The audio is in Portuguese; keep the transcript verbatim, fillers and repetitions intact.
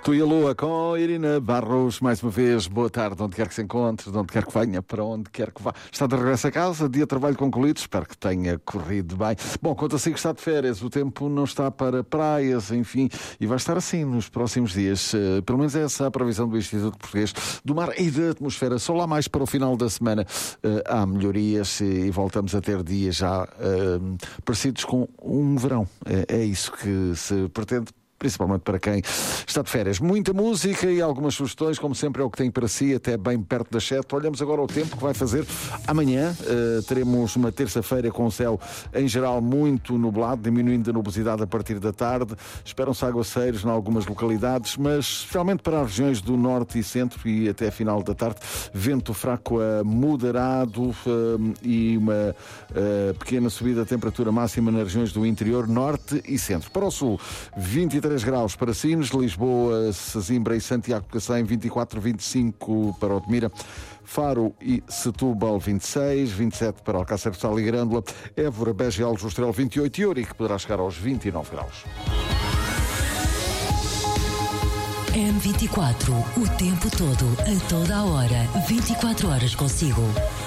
Tu e a Lua com Irina Barros, mais uma vez, boa tarde, onde quer que se encontre, de onde quer que venha, para onde quer que vá. Está de regresso a casa, dia de trabalho concluído, espero que tenha corrido bem. Bom, quanto assim que está de férias, o tempo não está para praias, enfim, e vai estar assim nos próximos dias. Uh, pelo menos essa é a previsão do Instituto Português do Mar e da Atmosfera. Só lá mais para o final da semana uh, há melhorias e voltamos a ter dias já uh, parecidos com um verão. É, é isso que se pretende, principalmente para quem está de férias. Muita música e algumas sugestões, como sempre é o que tem para si, até bem perto das sete. Olhamos agora o tempo que vai fazer amanhã. Uh, teremos uma terça-feira com o céu em geral muito nublado, diminuindo a nubosidade a partir da tarde. Esperam-se aguaceiros em algumas localidades, mas especialmente para as regiões do norte e centro e até a final da tarde, vento fraco a moderado uh, e uma uh, pequena subida da temperatura máxima nas regiões do interior, norte e centro. Para o sul, vinte e três graus para Sines, Lisboa, Sesimbra e Santiago de Cacém, vinte e quatro, vinte e cinco para Odmira, Faro e Setúbal, vinte e seis, vinte e sete para Alcácer do Sal e Grândola, Évora, Beja e Aljustrel, vinte e oito, e Ourique poderá chegar aos vinte e nove graus. M vinte e quatro, o tempo todo, a toda a hora, vinte e quatro horas consigo.